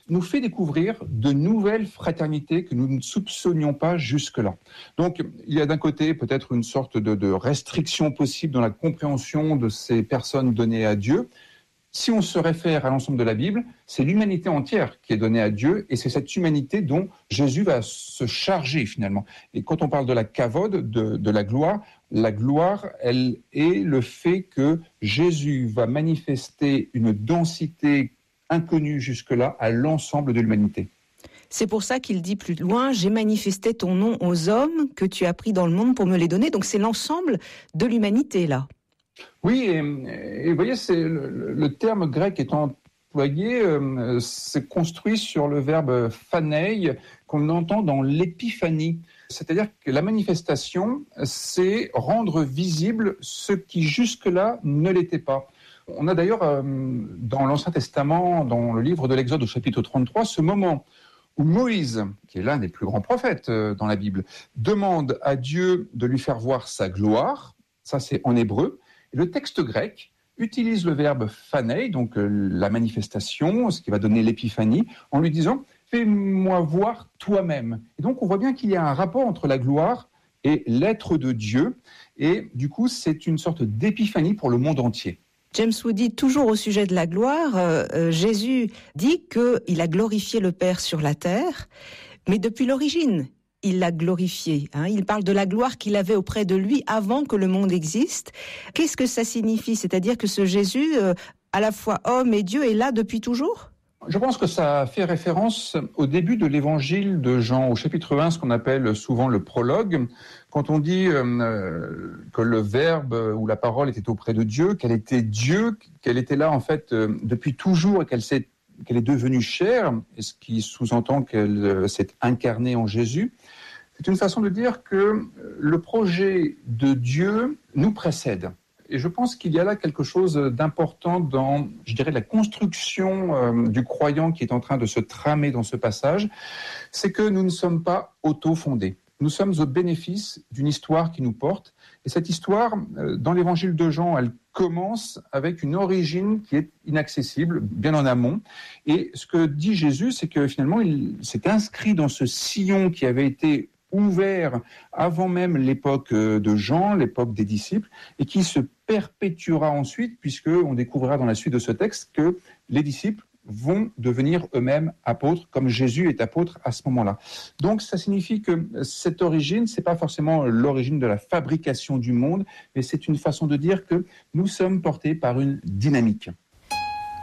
nous fait découvrir de nouvelles fraternités que nous ne soupçonnions pas jusque-là. Donc, il y a d'un côté peut-être une sorte de restriction possible dans la compréhension de ces personnes données à Dieu. Si on se réfère à l'ensemble de la Bible, c'est l'humanité entière qui est donnée à Dieu et c'est cette humanité dont Jésus va se charger finalement. Et quand on parle de la kavod, de la gloire, elle est le fait que Jésus va manifester une densité inconnue jusque-là à l'ensemble de l'humanité. C'est pour ça qu'il dit plus loin, j'ai manifesté ton nom aux hommes que tu as pris dans le monde pour me les donner. Donc c'est l'ensemble de l'humanité là. Oui, et vous voyez, c'est le terme grec est employé, c'est construit sur le verbe phanei qu'on entend dans l'épiphanie. C'est-à-dire que la manifestation, c'est rendre visible ce qui jusque-là ne l'était pas. On a d'ailleurs dans l'Ancien Testament, dans le livre de l'Exode au chapitre 33, ce moment où Moïse, qui est l'un des plus grands prophètes dans la Bible, demande à Dieu de lui faire voir sa gloire. Ça, c'est en hébreu. Et le texte grec utilise le verbe phanei, donc la manifestation, ce qui va donner l'épiphanie, en lui disant « fais-moi voir toi-même ». Et donc on voit bien qu'il y a un rapport entre la gloire et l'être de Dieu, et du coup c'est une sorte d'épiphanie pour le monde entier. James Woody, toujours au sujet de la gloire, Jésus dit qu'il a glorifié le Père sur la terre, mais depuis l'origine. Il l'a glorifié. Il parle de la gloire qu'il avait auprès de lui avant que le monde existe. Qu'est-ce que ça signifie ? C'est-à-dire que ce Jésus, à la fois homme et Dieu, est là depuis toujours ? Je pense que ça fait référence au début de l'évangile de Jean, au chapitre 1, ce qu'on appelle souvent le prologue. Quand on dit que le Verbe ou la parole était auprès de Dieu, qu'elle était Dieu, qu'elle était là en fait depuis toujours et qu'elle est devenue chair, et ce qui sous-entend qu'elle s'est incarnée en Jésus, c'est une façon de dire que le projet de Dieu nous précède. Et je pense qu'il y a là quelque chose d'important dans, je dirais, la construction du croyant qui est en train de se tramer dans ce passage, c'est que nous ne sommes pas auto-fondés. Nous sommes au bénéfice d'une histoire qui nous porte. Et cette histoire, dans l'évangile de Jean, elle commence avec une origine qui est inaccessible, bien en amont. Et ce que dit Jésus, c'est que finalement, il s'est inscrit dans ce sillon qui avait été ouvert avant même l'époque de Jean, l'époque des disciples, et qui se perpétuera ensuite, puisqu'on découvrira dans la suite de ce texte que les disciples vont devenir eux-mêmes apôtres, comme Jésus est apôtre à ce moment-là. Donc ça signifie que cette origine, c'est pas forcément l'origine de la fabrication du monde, mais c'est une façon de dire que nous sommes portés par une dynamique.